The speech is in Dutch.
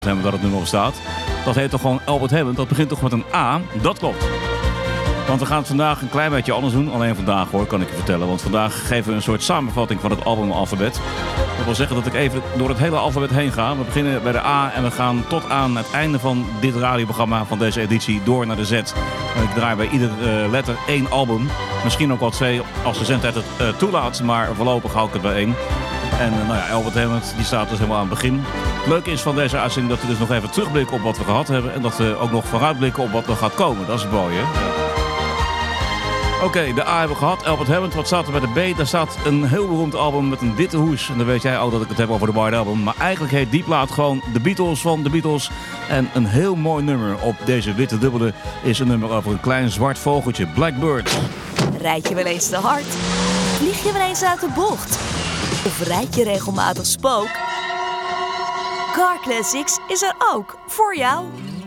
Hammond dat het nummer op staat. Dat heet toch gewoon Albert Hammond. Dat begint toch met een A? Dat klopt. Want we gaan het vandaag een klein beetje anders doen. Alleen vandaag hoor, kan ik je vertellen. Want vandaag geven we een soort samenvatting van het albumalfabet. Dat wil zeggen dat ik even door het hele alfabet heen ga. We beginnen bij de A en we gaan tot aan het einde van dit radioprogramma van deze editie door naar de Z. En ik draai bij ieder letter 1 album. Misschien ook wel 2 als de zendtijd het toelaat. Maar voorlopig hou ik het bij 1. En Albert Hammond die staat dus helemaal aan het begin. Het leuke is van deze uitzending dat we dus nog even terugblikken op wat we gehad hebben. En dat we ook nog vooruitblikken op wat er gaat komen. Dat is mooi, hè? Ja. Oké, de A hebben we gehad. Albert Hammond. Wat staat er bij de B? Daar staat een heel beroemd album met een witte hoes. En dan weet jij ook dat ik het heb over de White Album. Maar eigenlijk heet die plaat gewoon The Beatles van The Beatles. En een heel mooi nummer op deze witte dubbele is een nummer over een klein zwart vogeltje. Blackbird. Rijd je wel eens te hard? Vlieg je wel eens uit de bocht? Of rijd je regelmatig spook? Car Classics is er ook voor jou.